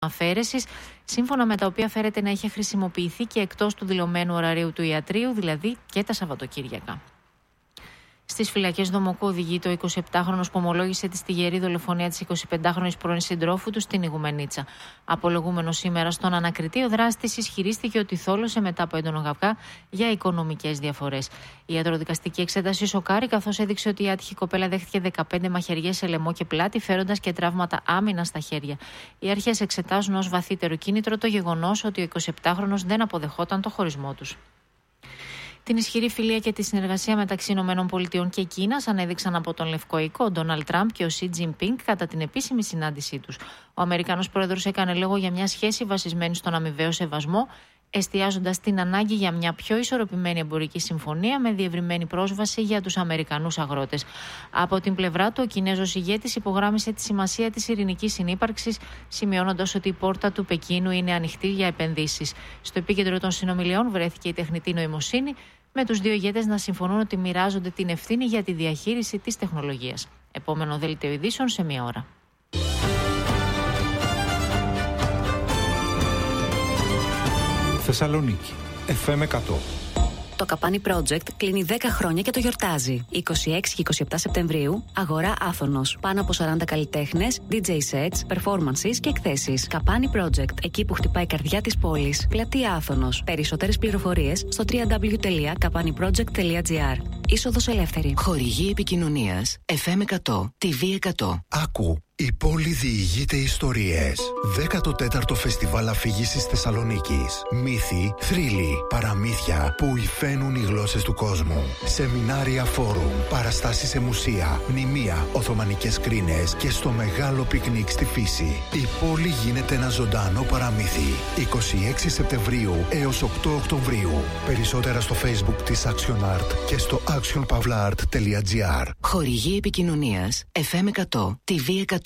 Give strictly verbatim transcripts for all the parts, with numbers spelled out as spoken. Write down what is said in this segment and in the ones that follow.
αφαίρεσης, σύμφωνα με τα οποία φέρεται να είχε χρησιμοποιηθεί και εκτός του δηλωμένου ωραρίου του ιατρείου, δηλαδή και τα Σαββατοκύριακα. Στις φυλακές Δομοκού οδηγείται ο εικοσιεπτάχρονος που ομολόγησε τη στιγερή δολοφονία της εικοσιπεντάχρονης πρώην συντρόφου του στην Ιγουμενίτσα. Απολογούμενος σήμερα στον ανακριτή, ο δράστης ισχυρίστηκε ότι θόλωσε μετά από έντονο γαυγά για οικονομικές διαφορές. Η ιατροδικαστική εξέταση σοκάρει, καθώς έδειξε ότι η άτυχη κοπέλα δέχτηκε δεκαπέντε μαχαιριές σε λαιμό και πλάτη, φέροντας και τραύματα άμυνας στα χέρια. Οι αρχές εξετάζουν ως βαθύτερο κίνητρο το γεγονός ότι ο εικοσιεπτάχρονος δεν αποδεχόταν το χωρισμό τους. Την ισχυρή φιλία και τη συνεργασία μεταξύ ΗΠΑ και Κίνας ανέδειξαν από τον Λευκό Οίκο, ο Ντόναλντ Τραμπ και ο Σι Τζινπίνγκ κατά την επίσημη συνάντησή τους. Ο Αμερικανός πρόεδρος έκανε λόγο για μια σχέση βασισμένη στον αμοιβαίο σεβασμό, εστιάζοντας την ανάγκη για μια πιο ισορροπημένη εμπορική συμφωνία με διευρυμένη πρόσβαση για τους Αμερικανούς αγρότες. Από την πλευρά του, ο Κινέζος ηγέτης υπογράμμισε τη σημασία της ειρηνικής συνύπαρξης, σημειώνοντας ότι η πόρτα του Πεκίνου είναι ανοιχτή για επενδύσεις. Στο επίκεντρο των συνομιλιών βρέθηκε η τεχνητή νοημοσύνη, με τους δύο ηγέτες να συμφωνούν ότι μοιράζονται την ευθύνη για τη διαχείριση της τεχνολογίας. Επόμενο δελτίο ειδήσεων σε μία ώρα. Θεσσαλονίκη, εφ εμ εκατό. Το Καπάνι Project κλείνει δέκα χρόνια και το γιορτάζει. είκοσι έξι και είκοσι επτά Σεπτεμβρίου, αγορά Άθωνος. Πάνω από σαράντα καλλιτέχνες, ντι τζέι sets, performances και εκθέσεις. Καπάνι Project, εκεί που χτυπάει η καρδιά της πόλης. Πλατεία Άθωνος. Περισσότερες πληροφορίες στο double-u double-u double-u τελεία καπάνι project τελεία τζι άρ. Είσοδος ελεύθερη. Χορηγή επικοινωνίας εφ εμ εκατό, τι βι εκατό. Άκου. Η πόλη διηγείται ιστορίες. δέκατο τέταρτο Φεστιβάλ Αφήγησης Θεσσαλονίκης. Μύθοι, θρύλοι, παραμύθια που υφαίνουν οι γλώσσες του κόσμου. Σεμινάρια, φόρουμ, παραστάσεις σε μουσεία, μνημεία, οθωμανικές κρίνες και στο μεγάλο πικνίκ στη φύση. Η πόλη γίνεται ένα ζωντανό παραμύθι. είκοσι έξι Σεπτεμβρίου έως οκτώ Οκτωβρίου. Περισσότερα στο Facebook της Action Art και στο action pavla art τελεία τζι άρ. Χορηγή επικοινωνίας εφ εμ εκατό, τι βι εκατό.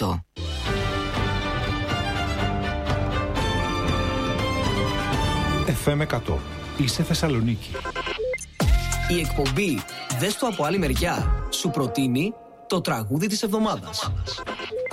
εφ εμ εκατό. Είσαι Θεσσαλονίκη. Η εκπομπή «Δες το από άλλη μεριά» σου προτείνει το τραγούδι της εβδομάδας.